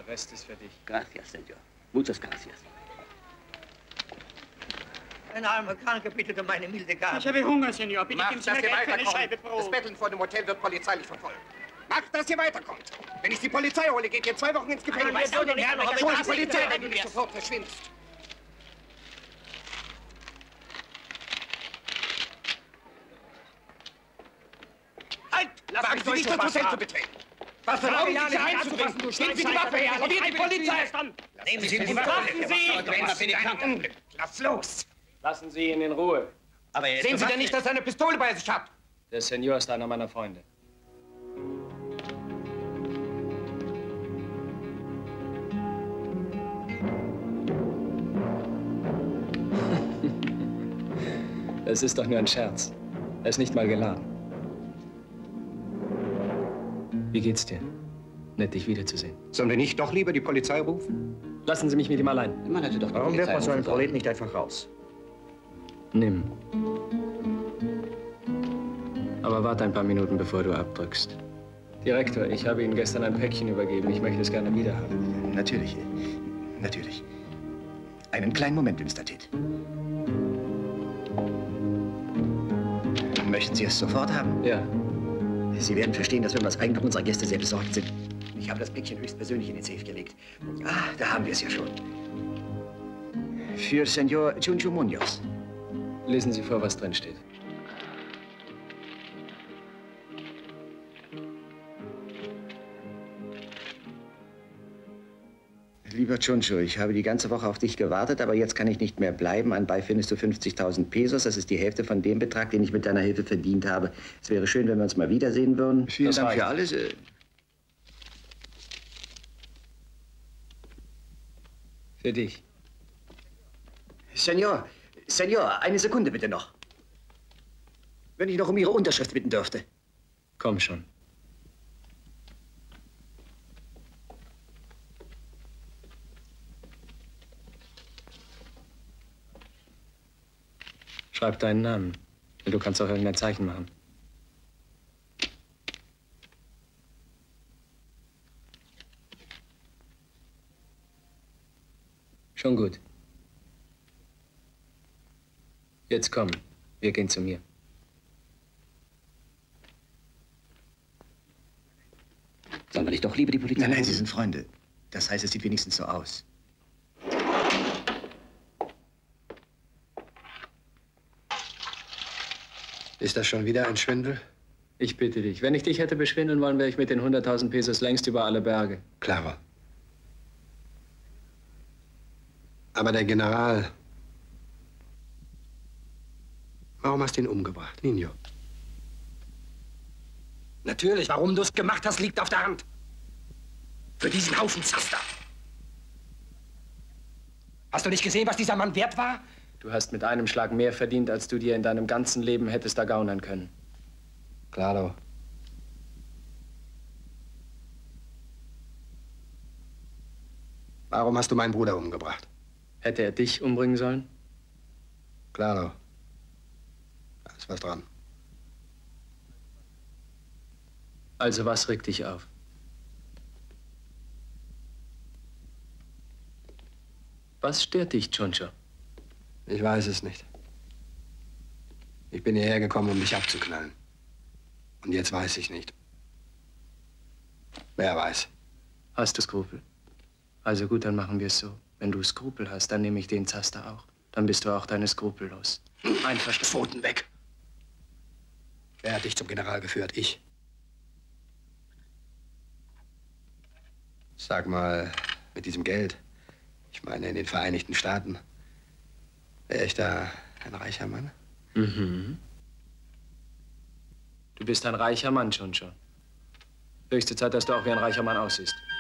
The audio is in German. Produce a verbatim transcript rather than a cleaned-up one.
Der Rest ist für dich. Gracias, Senor. Muchas gracias. Ein armer Kranker bittet um eine milde Gabe. Ich habe Hunger, Senor. Bitte geben Sie mir Geld für eine Scheibe Brot. Das Betteln vor dem Hotel wird polizeilich verfolgt. Macht, dass ihr weiterkommt. Wenn ich die Polizei hole, geht ihr zwei Wochen ins Gefängnis. Weißt du, den Herrn noch Schon die Polizei, wenn du nicht sofort verschwindest. Halt! Wagen Sie nicht, das Hotel zu betreten. Was erlauben Sie, hier einzudringen? Nehmen Sie die Waffe her! Alarmieren die Polizei! Nehmen Sie die Waffe! Lassen Sie! Lass los! Lassen Sie ihn in Ruhe. Aber sehen Sie denn nicht, dass er eine Pistole bei sich hat? Der Senor ist einer meiner Freunde. Es ist doch nur ein Scherz. Er ist nicht mal geladen. Wie geht's dir? Nett, dich wiederzusehen. Sollen wir nicht doch lieber die Polizei rufen? Lassen Sie mich mit ihm allein. Man hatte doch die Warum wird man so einen Polizei Prolet nicht einfach raus? Nimm. Aber warte ein paar Minuten, bevor du abdrückst. Direktor, ich habe Ihnen gestern ein Päckchen übergeben. Ich möchte es gerne wiederhaben. Natürlich, natürlich. Einen kleinen Moment, Mister Tidd. Möchten Sie es sofort haben? Ja. Sie werden verstehen, dass wir um das Eigentum unserer Gäste sehr besorgt sind. Ich habe das Päckchen höchstpersönlich in den Safe gelegt. Ah, da haben wir es ja schon. Für Senor Junjo Munoz. Lesen Sie vor, was drin steht. Lieber Junjo, ich habe die ganze Woche auf dich gewartet, aber jetzt kann ich nicht mehr bleiben. Anbei findest du fünfzigtausend Pesos. Das ist die Hälfte von dem Betrag, den ich mit deiner Hilfe verdient habe. Es wäre schön, wenn wir uns mal wiedersehen würden. Vielen Das Dank reicht. für alles. Für dich. Senor, Senor, eine Sekunde bitte noch. Wenn ich noch um Ihre Unterschrift bitten dürfte. Komm schon. Schreib deinen Namen. Du kannst auch irgendein Zeichen machen. Schon gut. Jetzt komm, wir gehen zu mir. Sollen wir nicht doch lieber die Polizei? Nein, nein, Sie sind Freunde. Das heißt, es sieht wenigstens so aus. Ist das schon wieder ein Schwindel? Ich bitte dich, wenn ich dich hätte beschwindeln wollen, wäre ich mit den hunderttausend Pesos längst über alle Berge. Claro. Aber der General... Warum hast du ihn umgebracht, Nino? Natürlich, warum du es gemacht hast, liegt auf der Hand. Für diesen Haufen Zaster. Hast du nicht gesehen, was dieser Mann wert war? Du hast mit einem Schlag mehr verdient, als du dir in deinem ganzen Leben hättest ergaunern können. Claro. Warum hast du meinen Bruder umgebracht? Hätte er dich umbringen sollen? Claro. Da ist was dran. Also was regt dich auf? Was stört dich, Junjo? Ich weiß es nicht. Ich bin hierher gekommen, um dich abzuknallen. Und jetzt weiß ich nicht. Wer weiß. Hast du Skrupel? Also gut, dann machen wir es so. Wenn du Skrupel hast, dann nehme ich den Zaster auch. Dann bist du auch deine Skrupel los. Einverstanden. Pfoten weg. Wer hat dich zum General geführt? Ich. Sag mal, mit diesem Geld, ich meine in den Vereinigten Staaten, wäre ich da ein reicher Mann? Mhm. Du bist ein reicher Mann, schon schon. Höchste Zeit, dass du auch wie ein reicher Mann aussiehst.